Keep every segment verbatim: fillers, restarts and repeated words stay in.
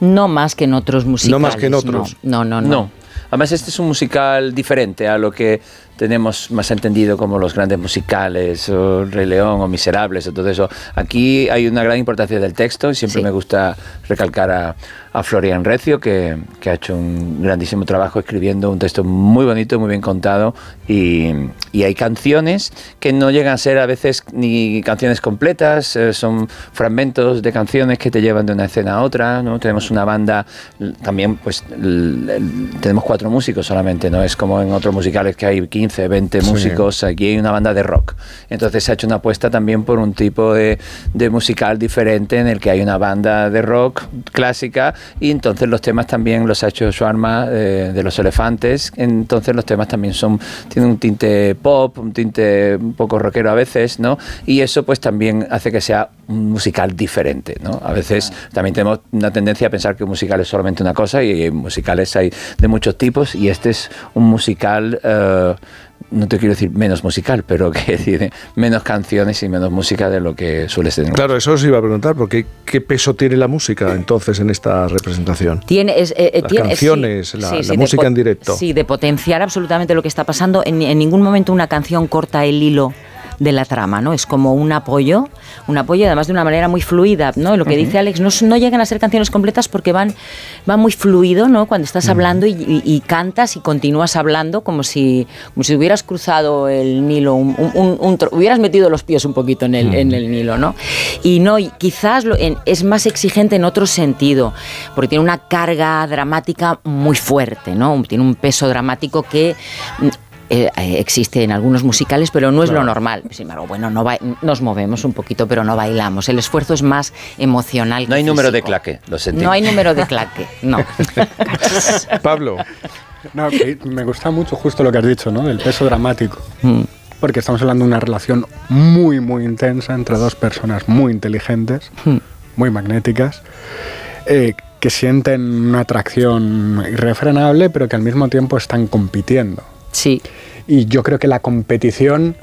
No más que en otros musicales. No más que en otros. No, no, no. no. no. Además, este es un musical diferente a lo que tenemos más entendido como los grandes musicales, o Rey León, o Miserables, o todo eso. Aquí hay una gran importancia del texto y siempre sí. me gusta recalcar a, a Florian Recio, que, que ha hecho un grandísimo trabajo escribiendo un texto muy bonito, muy bien contado, y, y hay canciones que no llegan a ser a veces ni canciones completas, eh, son fragmentos de canciones que te llevan de una escena a otra, ¿no? Tenemos una banda, también pues el, el, tenemos cuatro músicos solamente, no es como en otros musicales que hay quince, veinte sí. músicos, aquí hay una banda de rock. Entonces se ha hecho una apuesta también por un tipo de, de musical diferente en el que hay una banda de rock clásica y entonces los temas también los ha hecho Schwarma eh, de Los Elefantes, entonces los temas también son, tienen un tinte pop, un tinte un poco rockero a veces, ¿no? Y eso pues también hace que sea un musical diferente, ¿no? A veces ah. también tenemos una tendencia a pensar que un musical es solamente una cosa y musicales hay de muchos tipos y este es un musical... Uh, no te quiero decir menos musical, pero que tiene menos canciones y menos música de lo que suele ser. Claro, eso os iba a preguntar, porque ¿qué peso tiene la música entonces en esta representación? Tiene, es, eh, Las tiene, canciones, sí, la, sí, la sí, música de, en directo. Sí, de potenciar absolutamente lo que está pasando. En, en ningún momento una canción corta el hilo de la trama, ¿no? Es como un apoyo, un apoyo además de una manera muy fluida, ¿no? Lo que uh-huh. dice Alex, no, no llegan a ser canciones completas porque van, van muy fluido, ¿no? Cuando estás uh-huh. hablando y, y, y cantas y continúas hablando como si, como si hubieras cruzado el Nilo, un, un, un, un, hubieras metido los pies un poquito en el, uh-huh. en el Nilo, ¿no? Y no, y quizás lo, en, es más exigente en otro sentido, porque tiene una carga dramática muy fuerte, ¿no? Tiene un peso dramático que... Eh, existe en algunos musicales, pero no es claro. lo normal. Sin embargo, bueno, no ba- nos movemos un poquito, pero no bailamos. El esfuerzo es más emocional. No hay físico. número de claque, lo sentimos. No hay número de claque, no. Pablo. No, me gusta mucho justo lo que has dicho, ¿no? Del peso dramático. Mm. Porque estamos hablando de una relación muy, muy intensa entre dos personas muy inteligentes, mm. muy magnéticas, eh, que sienten una atracción irrefrenable, pero que al mismo tiempo están compitiendo. Sí. Y yo creo que la competición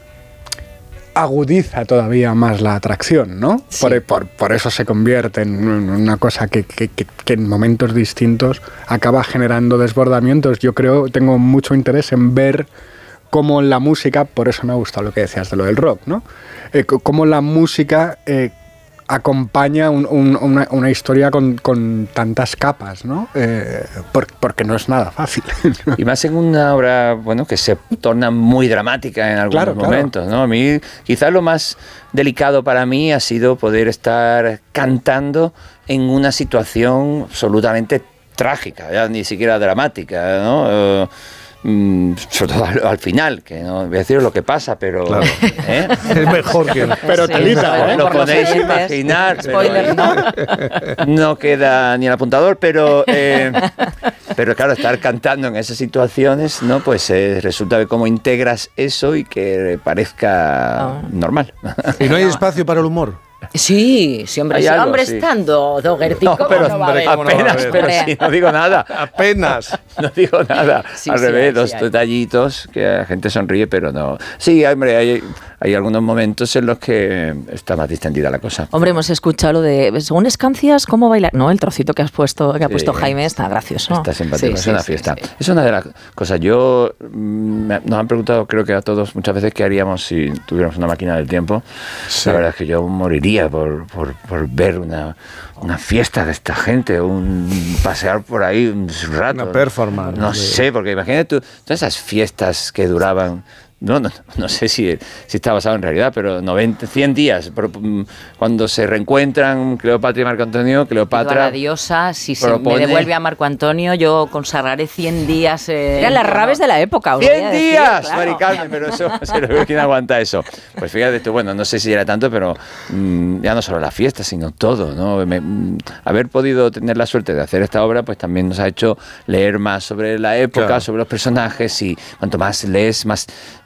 agudiza todavía más la atracción, ¿no? Sí. Por, por, por eso se convierte en una cosa que, que, que, que en momentos distintos acaba generando desbordamientos. Yo creo, tengo mucho interés en ver cómo la música, por eso me ha gustado lo que decías de lo del rock, ¿no? Eh, cómo la música... Eh, acompaña un, un, una, una historia con, con tantas capas, ¿no? Eh, por, porque no es nada fácil. Y más en una obra, bueno, que se torna muy dramática en algunos claro, momentos, claro. ¿no? A mí, quizás lo más delicado para mí ha sido poder estar cantando en una situación absolutamente trágica, ya ni siquiera dramática, ¿no? Uh, Mm, sobre todo al, al final, que no voy a decir lo que pasa, pero claro. ¿eh? Es mejor que pero sí, telita, ¿eh? Lo podéis imaginar, spoiler, ¿no? No queda ni el apuntador, pero eh, pero claro, estar cantando en esas situaciones, no, pues eh, resulta de cómo integras eso y que parezca oh. normal. Y no hay espacio para el humor. Sí, sí, hombre, sí, algo, hombre sí. estando Dougherty, no, pero, no va a haber? apenas, no pero sí, no digo nada. Apenas. No digo nada. Sí, Al sí, revés, hay, dos sí, detallitos que la gente sonríe, pero no. Sí, hombre, hay, hay algunos momentos en los que está más distendida la cosa. Hombre, hemos escuchado lo de, según Escancias, ¿cómo bailar? No, el trocito que has puesto, que ha sí, puesto Jaime está gracioso. Está simpático, sí, es sí, una sí, fiesta. Sí, sí. Es una de las cosas. Yo, me, nos han preguntado, creo que a todos, muchas veces, qué haríamos si tuviéramos una máquina del tiempo. Sí. La verdad es que yo moriría por... por por ver una, una fiesta de esta gente, un pasear por ahí un rato. Una performance. No sé, porque imagínate tú, todas esas fiestas que duraban, no, no, no sé si, si está basado en realidad, pero noventa, cien días, pero, cuando se reencuentran Cleopatra y Marco Antonio, Cleopatra... Digo, la diosa, si se propone, me devuelve a Marco Antonio, yo consagraré cien días... Eh, Eran las rabes de la época, os ¡cien decir, días! claro. Mari Carmen, pero eso, ¿quién aguanta eso? Pues fíjate tú, bueno, no sé si era tanto, pero mmm, ya no solo la fiesta, sino todo, ¿no? Me, mmm, haber podido tener la suerte de hacer esta obra, pues también nos ha hecho leer más sobre la época, claro. sobre los personajes, y cuanto más lees, más...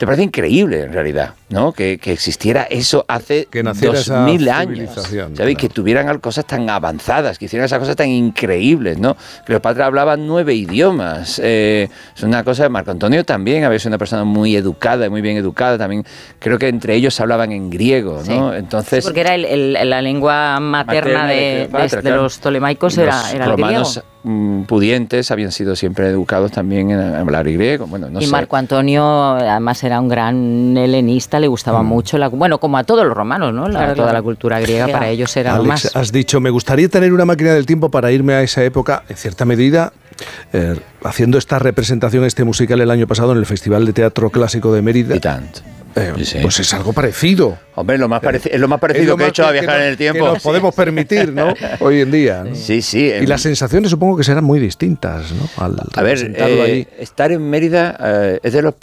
me parece increíble en realidad, ¿no? Que, que existiera eso hace que naciera dos mil esa años, civilización, ¿sabes? claro. Que tuvieran cosas tan avanzadas, que hicieran esas cosas tan increíbles, ¿no? Cleopatra hablaba nueve idiomas, eh, es una cosa. Marco Antonio también había sido una persona muy educada, muy bien educada, también creo que entre ellos hablaban en griego, ¿no? Sí. Entonces, Sí, porque era el, el, la lengua materna, materna de, de, Cleopatra, de, claro. de los tolemaicos, era, era el romanos, griego. Pudientes habían sido siempre educados también en hablar griego. Bueno, no y sé. Marco Antonio, además, era un gran helenista, le gustaba mm. mucho, la, bueno, como a todos los romanos, ¿no? La, claro, toda la cultura griega, para ellos era Alex, lo más. Has dicho, me gustaría tener una máquina del tiempo para irme a esa época, en cierta medida, eh, haciendo esta representación, este musical el año pasado en el Festival de Teatro Clásico de Mérida. Y tanto. Eh, sí, sí. Pues es algo parecido. Hombre, lo más pareci es lo más parecido es lo que he hecho que, a viajar que en el tiempo. Que nos sí. podemos permitir, ¿no? Hoy en día, ¿no? Sí, sí. Y las sensaciones supongo que serán muy distintas, ¿no? Al a ver, eh, ahí. estar en Mérida eh, es de los...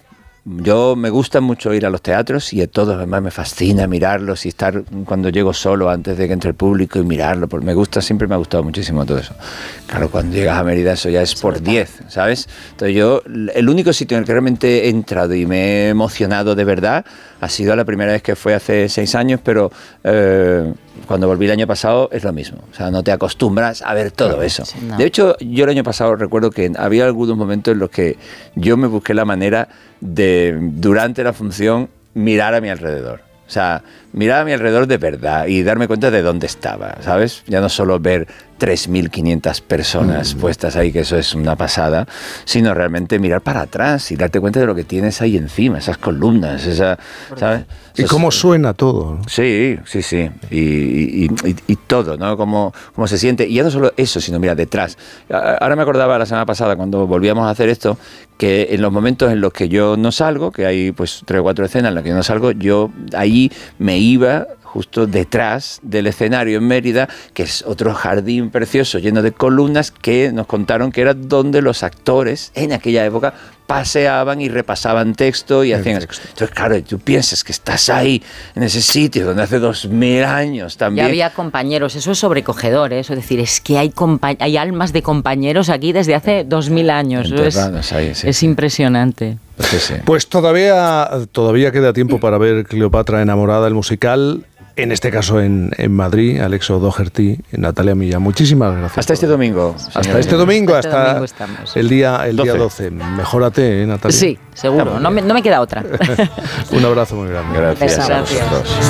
Yo me gusta mucho ir a los teatros y a todos además me fascina mirarlos y estar cuando llego solo antes de que entre el público y mirarlo, porque me gusta, siempre me ha gustado muchísimo todo eso. Claro, cuando llegas a Mérida eso ya es por diez, ¿sabes? Entonces yo, el único sitio en el que realmente he entrado y me he emocionado de verdad ha sido la primera vez que fue hace seis años, pero eh, cuando volví el año pasado es lo mismo. O sea, no te acostumbras a ver todo claro, eso. Sí, no. De hecho, yo el año pasado recuerdo que había algunos momentos en los que yo me busqué la manera de, durante la función, mirar a mi alrededor. O sea, mirar a mi alrededor de verdad y darme cuenta de dónde estaba, ¿sabes? Ya no solo ver tres mil quinientas personas mm. puestas ahí, que eso es una pasada, sino realmente mirar para atrás y darte cuenta de lo que tienes ahí encima, esas columnas, esa, ¿sabes? Y cómo suena todo, ¿no? Sí, sí, sí. Y, y, y, y todo, ¿no? Cómo, cómo se siente. Y ya no solo eso, sino mira, detrás. Ahora me acordaba la semana pasada, cuando volvíamos a hacer esto, que en los momentos en los que yo no salgo, que hay pues tres o cuatro escenas en las que yo no salgo, yo ahí me iba justo detrás del escenario en Mérida, que es otro jardín precioso lleno de columnas que nos contaron que era donde los actores en aquella época paseaban y repasaban texto y hacían texto. Entonces, claro, tú piensas que estás ahí, en ese sitio donde hace dos mil años también. Ya había compañeros, eso es sobrecogedor, ¿eh? Eso es decir, es que hay, hay almas de compañeros aquí desde hace dos mil años. Es, ahí, sí, es sí. impresionante. Sí, sí. Pues todavía, todavía queda tiempo para ver Cleopatra enamorada, el musical. En este caso en, en Madrid, Alex O'Doherty, Natalia Millán. Muchísimas gracias. Hasta este domingo. Hasta este domingo, hasta, hasta este domingo el día el doce. Día doce. Mejórate, ¿eh, Natalia? Sí, seguro. No me, no me queda otra. Un abrazo muy grande. Gracias. Gracias. A vosotros.